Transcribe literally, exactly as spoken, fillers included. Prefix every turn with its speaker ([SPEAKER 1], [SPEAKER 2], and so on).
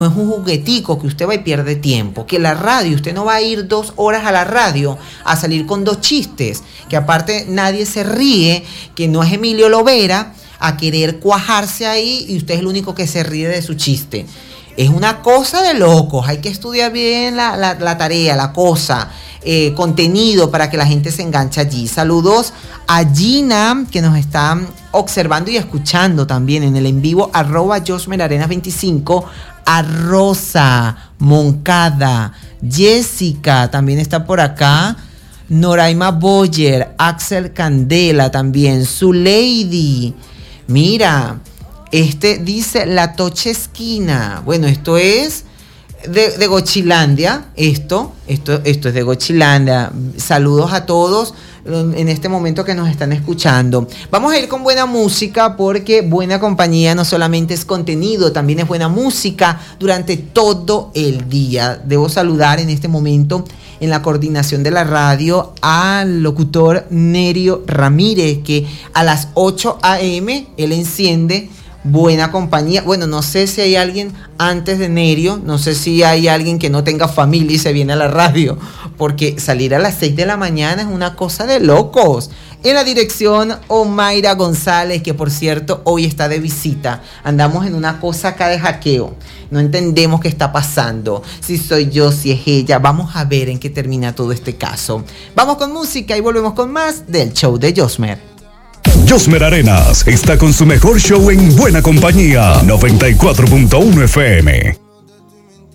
[SPEAKER 1] No es un juguetico que usted va y pierde tiempo. Que la radio, usted no va a ir dos horas a la radio a salir con dos chistes. Que aparte nadie se ríe, que no es Emilio Lovera, a querer cuajarse ahí y usted es el único que se ríe de su chiste. Es una cosa de locos. Hay que estudiar bien la, la, la tarea, la cosa, eh, contenido para que la gente se enganche allí. Saludos a Gina, que nos está observando y escuchando también en el en vivo, arroba Josmer Arenas veinticinco. A Rosa Moncada, Jessica también está por acá, Noraima Boyer, Axel Candela también, su lady. Mira, este dice La Toche Esquina. Bueno, esto es de, de Gochilandia. Esto, esto, esto es de Gochilandia. Saludos a todos en este momento que nos están escuchando. Vamos a ir con buena música, porque buena compañía no solamente es contenido, también es buena música durante todo el día. Debo saludar en este momento en la coordinación de la radio al locutor Nerio Ramírez, que a las ocho a.m. él enciende buena compañía. Bueno, no sé si hay alguien antes de Nerio, no sé si hay alguien que no tenga familia y se viene a la radio, porque salir a las seis de la mañana es una cosa de locos. En la dirección, Omaira González, que por cierto hoy está de visita. Andamos en una cosa acá de hackeo, no entendemos qué está pasando, si soy yo, si es ella. Vamos a ver en qué termina todo este caso. Vamos con música y volvemos con más del show de Josmer.
[SPEAKER 2] Josmer Arenas está con su mejor show en buena compañía, noventa y cuatro punto uno F M.